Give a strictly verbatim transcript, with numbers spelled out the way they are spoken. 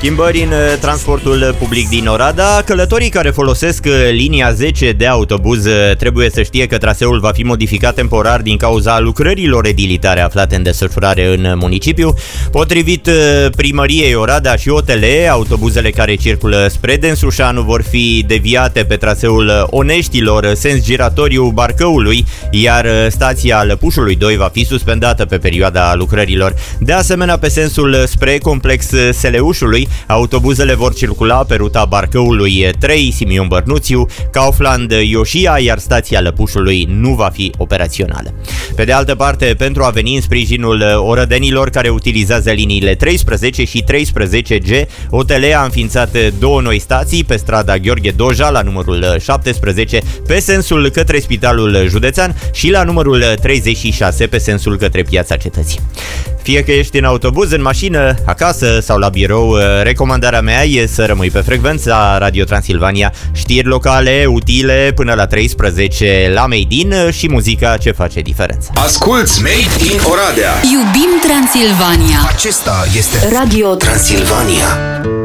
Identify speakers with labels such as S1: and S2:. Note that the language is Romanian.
S1: Schimbări în transportul public din Oradea. Călătorii care folosesc linia zece de autobuz trebuie să știe că traseul va fi modificat temporar din cauza lucrărilor edilitare aflate în desfășurare în municipiu. Potrivit primăriei Oradea și O T L, autobuzele care circulă spre Densușanu vor fi deviate pe traseul Oneștilor, sens giratoriu Barcăului, iar stația Lăpușului doi va fi suspendată pe perioada lucrărilor. De asemenea, pe sensul spre complex Seleușului, autobuzele vor circula pe ruta Barcăului trei Simion Bărnuțiu, Kaufland Ioșia, iar stația Lăpușului nu va fi operațională. Pe de altă parte, pentru a veni în sprijinul orădenilor care utilizează liniile treisprezece și treisprezece G, O T L a înființat două noi stații pe strada Gheorghe Doja la numărul șaptesprezece pe sensul către Spitalul Județean și la numărul treizeci și șase pe sensul către Piața Cetății. Fie că ești în autobuz, în mașină, acasă sau la birou, recomandarea mea e să rămâi pe frecvența Radio Transilvania. Știri locale, utile, până la treisprezece la Made in și muzica ce face diferența.
S2: Asculți Made in Oradea.
S3: Iubim Transilvania.
S2: Acesta este Radio Transilvania.